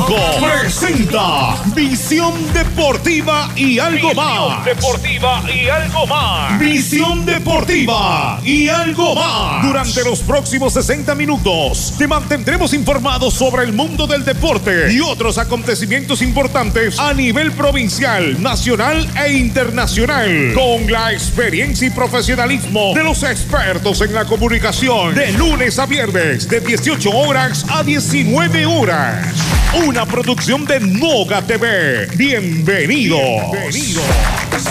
5 presenta Visión Deportiva y algo más. Deportiva y algo más. Visión Deportiva y algo más. Durante los próximos 60 minutos te mantendremos informados sobre el mundo del deporte y otros acontecimientos importantes a nivel provincial, nacional e internacional, con la experiencia y profesionalismo de los expertos en la comunicación, de lunes a viernes de 18 horas a 19 horas. Una producción de Noga TV. Bienvenido.